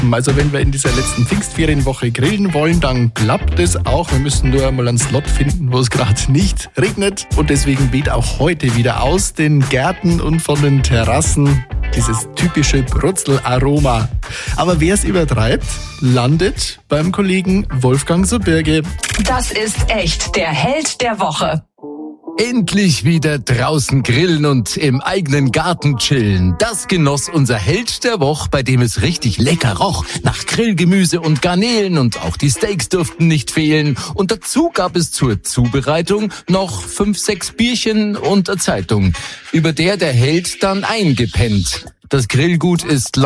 klappen. Also wenn wir in dieser letzten Pfingstferienwoche grillen wollen, dann klappt es auch. Wir müssen nur einmal einen Slot finden, wo es gerade nicht regnet. Und deswegen weht auch heute wieder aus den Gärten und von den Terrassen dieses typische Brutzelaroma. Aber wer es übertreibt, landet beim Kollegen Wolfgang Sobirge. Das ist echt der Held der Woche. Endlich wieder draußen grillen und im eigenen Garten chillen. Das genoss unser Held der Woche, bei dem es richtig lecker roch. Nach Grillgemüse und Garnelen und auch die Steaks durften nicht fehlen. Und dazu gab es zur Zubereitung noch 5, 6 Bierchen und eine Zeitung, über der Held dann eingepennt. Das Grillgut ist